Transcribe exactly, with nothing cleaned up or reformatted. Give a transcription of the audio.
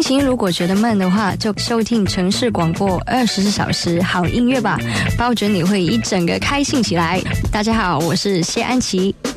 心如果觉得闷的话，就收听城市广播二十四小时好音乐吧，保准你会一整个开心起来。大家好，我是谢安琪。